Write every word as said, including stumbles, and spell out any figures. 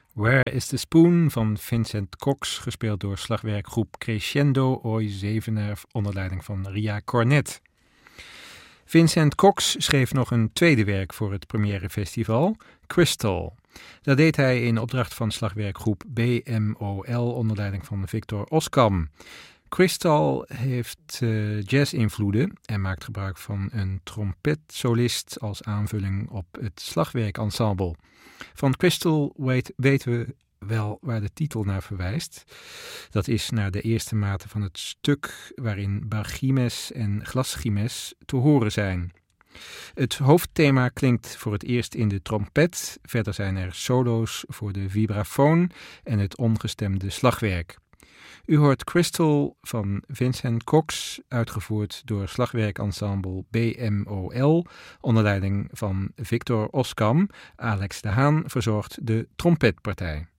Where is the Spoon van Vincent Cox, gespeeld door slagwerkgroep Crescendo Oi Zevenaar onder leiding van Ria Cornet. Vincent Cox schreef nog een tweede werk voor het Première Festival, Crystal. Dat deed hij in opdracht van slagwerkgroep B M O L onder leiding van Victor Oskam. Crystal heeft uh, jazz-invloeden en maakt gebruik van een trompetsolist als aanvulling op het slagwerkensemble. Van Crystal weet, weten we wel waar de titel naar verwijst. Dat is naar de eerste maten van het stuk waarin bargimes en glasgimes te horen zijn. Het hoofdthema klinkt voor het eerst in de trompet. Verder zijn er solo's voor de vibrafoon en het ongestemde slagwerk. U hoort Crystal van Vincent Cox, uitgevoerd door slagwerkensemble B M O L, onder leiding van Victor Oskam. Alex de Haan verzorgt de trompetpartij.